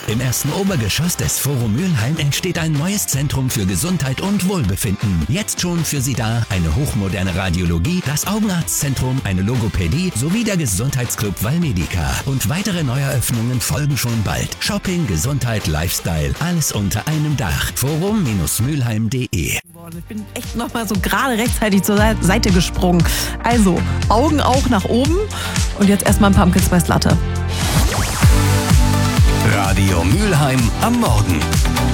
Im ersten Obergeschoss des Forum Mülheim entsteht ein neues Zentrum für Gesundheit und Wohlbefinden. Jetzt schon für Sie da eine hochmoderne Radiologie, das Augenarztzentrum, eine Logopädie sowie der Gesundheitsclub Valmedica. Und weitere Neueröffnungen folgen schon bald. Shopping, Gesundheit, Lifestyle, alles unter einem Dach. Forum-mülheim.de. Ich bin echt nochmal so gerade rechtzeitig zur Seite gesprungen. Also, Augen auch nach oben und jetzt erstmal ein Pumpkin Spice Latte. Radio Mülheim am Morgen.